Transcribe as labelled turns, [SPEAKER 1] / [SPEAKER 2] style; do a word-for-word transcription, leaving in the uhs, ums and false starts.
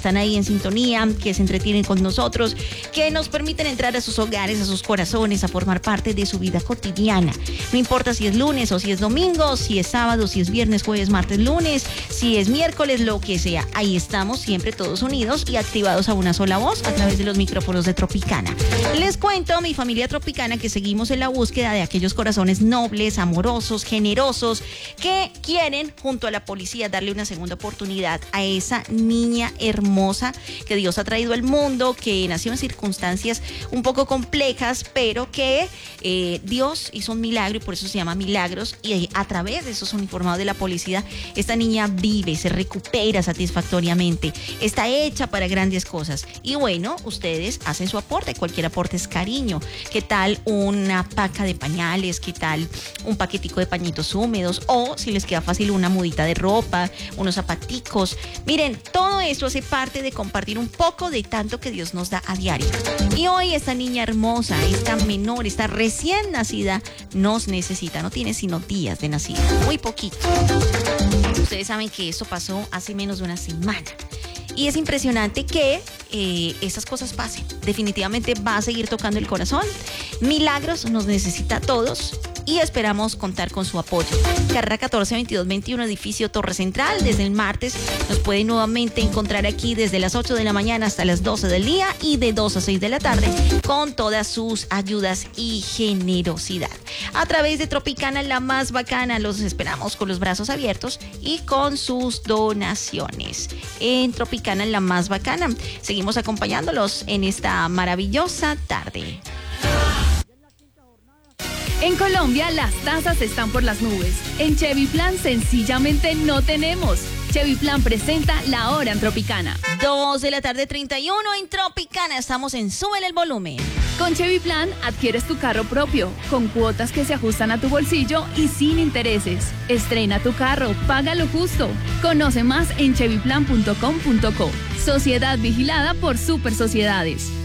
[SPEAKER 1] están ahí en sintonía, que se entretienen con nosotros, que nos permiten entrar a sus hogares, a sus corazones, a formar parte de su vida cotidiana. No importa si es lunes o si es domingo, si es sábado, si es viernes, jueves, martes, lunes, si es miércoles, lo que sea. Ahí estamos siempre todos unidos y activados a una sola voz a través de los micrófonos de Tropicana. Les cuento, mi familia tropicana, que seguimos en la búsqueda de aquellos corazones nobles, amorosos, generosos, que quieren, junto a la policía, darle una segunda oportunidad a esa niña hermosa que Dios ha traído al mundo, que nació en circunstancias un poco complejas, pero que eh, Dios hizo un milagro y por eso se llama Milagros, y a través de esos uniformados de la policía, esta niña vive, se recupera satisfactoriamente, está hecha para grandes cosas. Y bueno, ustedes hacen su aporte, cualquier aporte es cariño. ¿Qué tal una paca de pañales? ¿Qué tal un paquetico de pañitos húmedos? O si les queda fácil, una mudita de ropa, unos zapaticos. Miren, todo eso hace parte de compartir un poco de tanto que Dios nos da a diario. Y hoy esta niña hermosa, esta menor, esta recién nacida, nos necesita. No tiene sino días de nacida, muy poquito. Ustedes saben que eso pasó hace menos de una semana. Y es impresionante que eh, esas cosas pasen. Definitivamente va a seguir tocando el corazón. Milagros nos necesita a todos y esperamos contar con su apoyo. Carrera catorce veintidós veintiuno, edificio Torre Central. Desde el martes nos pueden nuevamente encontrar aquí desde las ocho de la mañana hasta las doce del día y de dos a seis de la tarde con todas sus ayudas y generosidad. A través de Tropicana, la más bacana, los esperamos con los brazos abiertos y con sus donaciones. En Tropicana, la más bacana, seguimos acompañándolos en esta maravillosa tarde.
[SPEAKER 2] En Colombia las tasas están por las nubes. En Chevy Plan sencillamente no tenemos. Chevy Plan presenta La Hora en Tropicana.
[SPEAKER 1] dos de la tarde, treinta y uno en Tropicana. Estamos en Súbele el Volumen.
[SPEAKER 2] Con Chevy Plan adquieres tu carro propio, con cuotas que se ajustan a tu bolsillo y sin intereses. Estrena tu carro, paga lo justo. Conoce más en chevy plan punto com punto co. Sociedad vigilada por Super Sociedades.